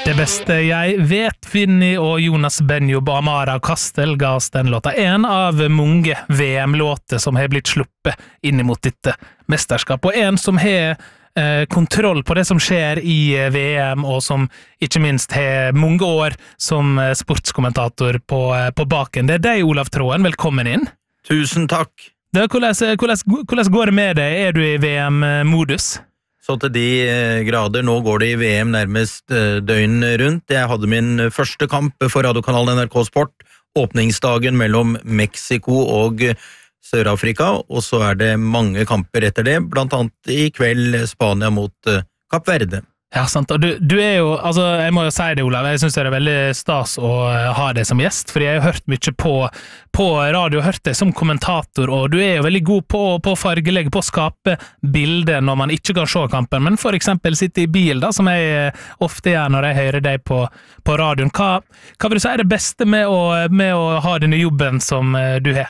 Det beste jeg vet, Vinny og Jonas Benjo Amara Kastel ga oss den låta. En av mange VM-låter som har blitt sluppet inn mot dette mesterskap, og en som har kontroll på det som skjer i VM, og som ikke minst har mange år som sportskommentator på baken. Det deg, Olav Tråen. Velkommen inn. Tusen takk. Hvordan går det med deg? Du i VM-modus? Så til de grader, nå går det i VM nærmest døgn rundt. Jeg hadde min første kamp for radiokanalen NRK Sport, åpningsdagen mellom Mexico og Sør-Afrika, og så det mange kamper etter det, blant annet i kveld Spania mot Kapp Verde. Ja, sant. Og du jo, altså, jeg må jo si det, Olav, jeg synes det veldig stas å ha deg som gjest, fordi jeg har hørt mye på radio, hørt deg som kommentator, og du jo veldig god på å fargelegge, på å skape bilder når man ikke kan se kampen, men for eksempel sitte i bil, da, som jeg ofte gjør når jeg hører deg på radioen. Hva vil du si det beste med å ha denne jobben som du har?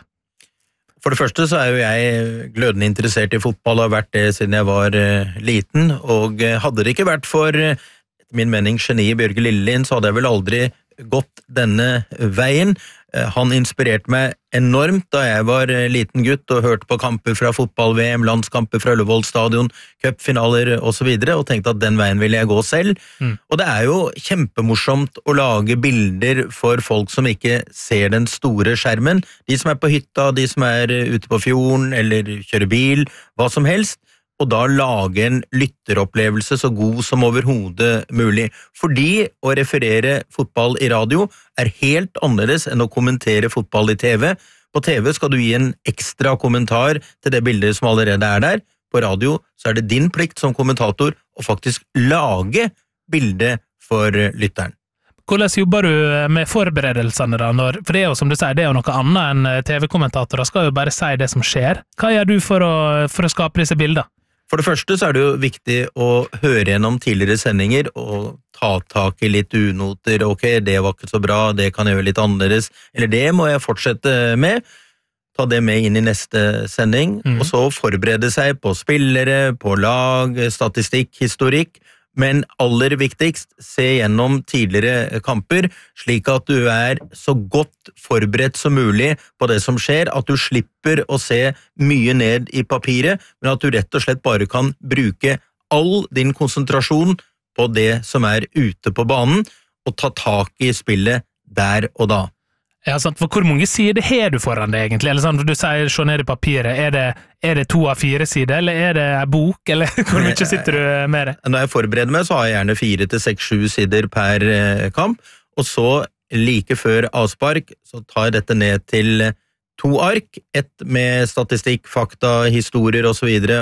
For det første så jo jeg glødende interessert i fotball, og har vært det siden jeg var liten, og hadde det ikke vært for min mening geni Bjørge Lillelien, så hadde jeg vel aldri gått denne veien. Han inspirerte meg enormt da jeg var liten gutt og hørte på kamper fra fotball-VM, landskamper fra Ullevål stadion, cupfinaler og så videre, og tenkte at den veien ville jeg gå selv. Og det jo kjempemorsomt å lage bilder for folk som ikke ser den store skjermen. De som på hytta, de som ute på fjorden, eller kjører bil, hva som helst. Og da lage en lytteropplevelse så god som overhodet mulig. Fordi å referere fotball i radio helt annerledes enn å kommentere fotball i TV. På TV skal du gi en ekstra kommentar til det bildet som allerede der. På radio så det din plikt som kommentator å faktisk lage bildet for lytteren. Hvordan jobber du med forberedelsene da? For det jo som du sier, det jo noe annet enn TV-kommentatorer, skal jo bare si det som skjer. Hva gjør du for å skape disse bildene? For det første så det jo viktig å høre gjennom tidligere sendinger og ta tak i litt unoter. Ok, det var ikke så bra, det kan jeg gjøre litt annerledes, eller det må jeg fortsette med. Ta det med inn i neste sending, og så forberede seg på spillere, på lag, statistikk, historikk, men aller viktigst, se gjennom tidligere kamper, slik at du så godt forberedt som mulig på det som skjer, at du slipper å se mye ned i papiret, men at du rett og slett bare kan bruke all din konsentrasjon på det som ute på banen, og ta tak i spillet der og da. Ja, sant. For hvor mange sider har du foran deg egentlig? Eller sånn, du sier se ned i papiret, det 2 av 4 sider, eller det en bok, eller hvor mye sitter du med det? Når jeg forbereder meg, så har jeg gjerne 4 til 6-7 sider per kamp, og så like før avspark, så tar jeg dette ned til 2 ark, et med statistikk, fakta, historier og så videre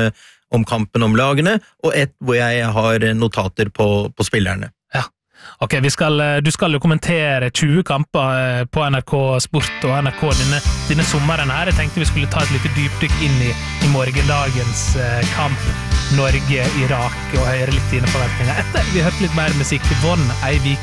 om kampen, om lagene, og et hvor jeg har notater på spillerne. Ok, du skal jo kommentere 20 kamper på NRK Sport og NRK denne sommeren her. Jeg tenkte vi skulle ta et lite dypdykk inn i morgendagens kamp Norge-Irak og høre litt dine forventninger etter. Vi hørte litt mer musikk til Von Eivik.